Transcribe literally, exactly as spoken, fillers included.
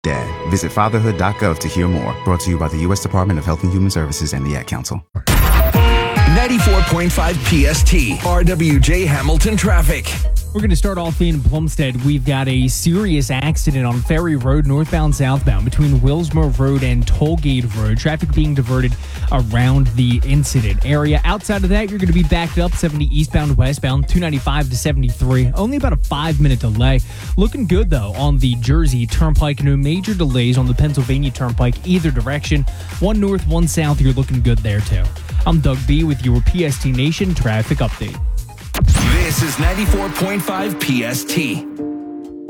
Dad. Visit fatherhood dot gov to hear more. Brought to you by the U S Department of Health and Human Services and the Ad Council. ninety-four point five P S T, R W J Hamilton traffic. We're going to start off in Plumstead. We've got a serious accident on Ferry Road, northbound, southbound, between Willsmore Road and Tollgate Road. Traffic being diverted around the incident area. Outside of that, you're going to be backed up seventy eastbound, westbound, two ninety-five to seventy-three. Only about a five-minute delay. Looking good, though, on the Jersey Turnpike. No major delays on the Pennsylvania Turnpike either direction. One north, one south. You're looking good there, too. I'm Doug B. with your P S T Nation traffic update. This is ninety-four point five P S T.